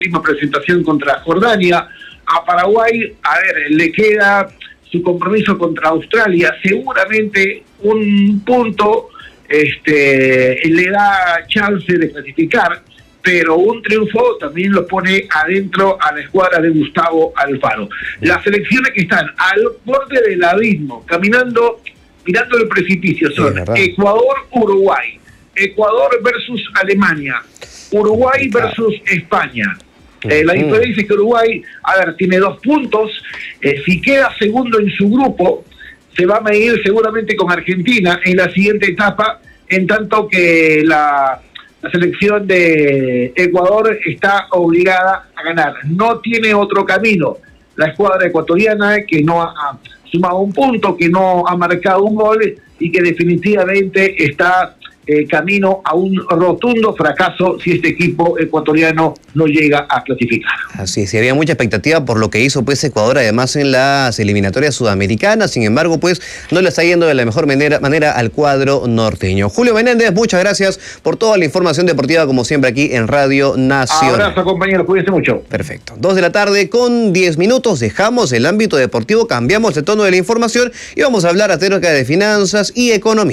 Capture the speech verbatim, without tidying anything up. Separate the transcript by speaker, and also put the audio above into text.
Speaker 1: misma presentación contra Jordania. A Paraguay, a ver, le queda su compromiso contra Australia. Seguramente un punto este, le da chance de clasificar, pero un triunfo también lo pone adentro a la escuadra de Gustavo Alfaro. Las selecciones que están al borde del abismo, caminando, mirando el precipicio, son sí, Ecuador-Uruguay, Ecuador versus Alemania, Uruguay versus España. Eh, la diferencia es que Uruguay, a ver, tiene dos puntos. Eh, si queda segundo en su grupo, se va a medir seguramente con Argentina en la siguiente etapa, en tanto que la, la selección de Ecuador está obligada a ganar. No tiene otro camino. La escuadra ecuatoriana, que no ha sumado un punto, que no ha marcado un gol y que definitivamente está Eh, camino a un rotundo fracaso si este equipo ecuatoriano no llega a clasificar.
Speaker 2: Así es, y había mucha expectativa por lo que hizo pues Ecuador además en las eliminatorias sudamericanas, sin embargo pues no le está yendo de la mejor manera, manera al cuadro norteño. Julio Menéndez, muchas gracias por toda la información deportiva como siempre aquí en Radio Nacional.
Speaker 1: Abrazo compañeros, cuídense mucho.
Speaker 2: Perfecto, dos de la tarde con diez minutos, dejamos el ámbito deportivo, cambiamos el tono de la información y vamos a hablar acerca de finanzas y economía.